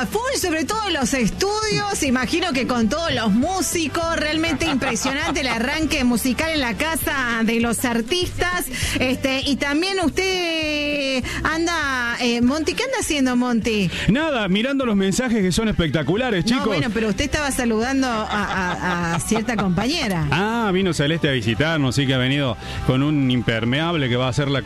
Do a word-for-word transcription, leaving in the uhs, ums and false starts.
a full, sobre todo en los estudios, imagino que con todos los músicos, realmente impresionante el arranque musical en la casa de los artistas, este, y también usted anda, eh, Monty, ¿qué anda haciendo, Monty? Nada, mirando los mensajes que son espectaculares, chicos. No, bueno, pero usted estaba saludando a, a, a cierta compañera. Ah, vino Celeste a visitarnos, sí que ha venido con un impermeable que va a hacer la